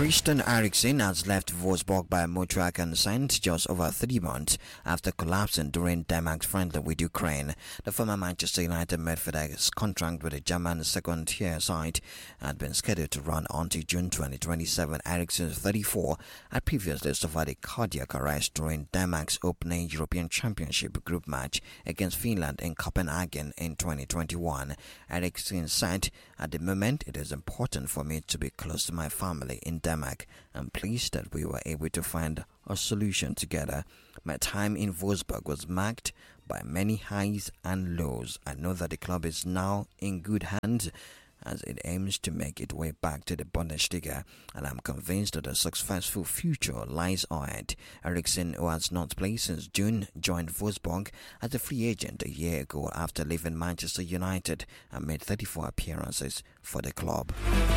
Christian Eriksen has left Wolfsburg by mutual consent just over 3 months after collapsing during Denmark's friendly with Ukraine. The former Manchester United midfielder's contract with the German second-tier side had been scheduled to run until June 2027. Eriksen, 34, had previously suffered a cardiac arrest during Denmark's opening European Championship group match against Finland in Copenhagen in 2021. Eriksen said, "At the moment, it is important for me to be close to my family in Denmark. I'm pleased that we were able to find a solution together. My time in Wolfsburg was marked by many highs and lows. I know that the club is now in good hands as it aims to make its way back to the Bundesliga, and I'm convinced that a successful future lies ahead." Eriksen, who has not played since June, joined Wolfsburg as a free agent a year ago after leaving Manchester United and made 34 appearances for the club.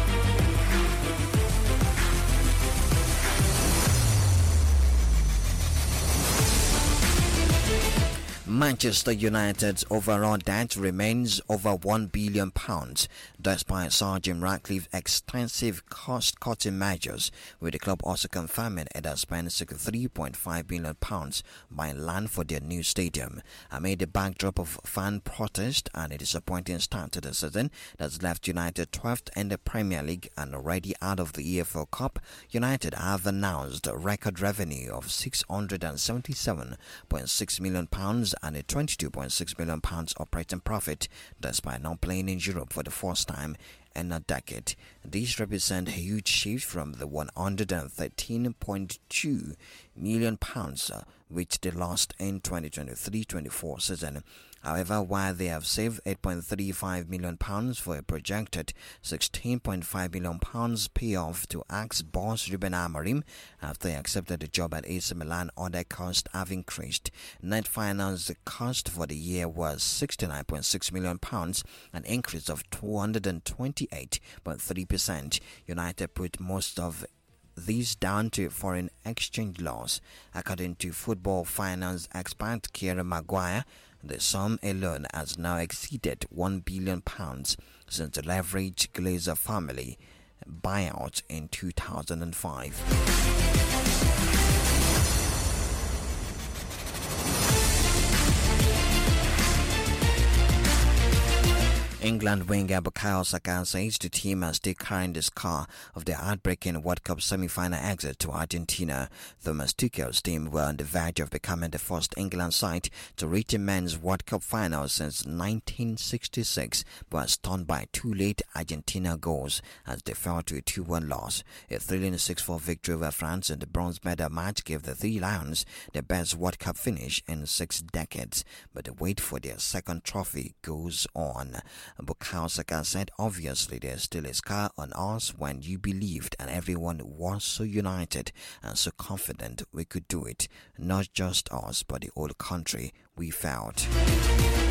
Manchester United's overall debt remains over £1 billion despite Sir Jim Ratcliffe's extensive cost-cutting measures, with the club also confirming it has spent £63.5 billion buying land for their new stadium. Amid the backdrop of fan protest and a disappointing start to the season that's left United 12th in the Premier League and already out of the EFL Cup, United have announced a record revenue of £677.6 million and a £22.6 million operating profit, despite not playing in Europe for the first time in a decade. These represent a huge shift from the £113.2 million which they lost in 2023-24 season. However, while they have saved £8.35 million for a projected £16.5 million payoff to ex-boss Ruben Amorim after he accepted the job at AC Milan, other costs have increased. Net finance cost for the year was £69.6 million, an increase of 228.3%. United put most of these down to foreign exchange loss. According to football finance expert Kieran Maguire, the sum alone has now exceeded £1 billion since the leveraged Glazer family buyout in 2005. England winger Bukayo Saka says the team has still carrying the scar of their heartbreaking World Cup semi-final exit to Argentina. Thomas Tuchel's team were on the verge of becoming the first England side to reach a men's World Cup final since 1966, but was stunned by two late Argentina goals as they fell to a 2-1 loss. A thrilling 6-4 victory over France in the bronze medal match gave the Three Lions their best World Cup finish in 6 decades, but the wait for their second trophy goes on. Bukayo Saka said, "Obviously there's still a scar on us when you believed and everyone was so united and so confident we could do it. Not just us but the whole country. We felt."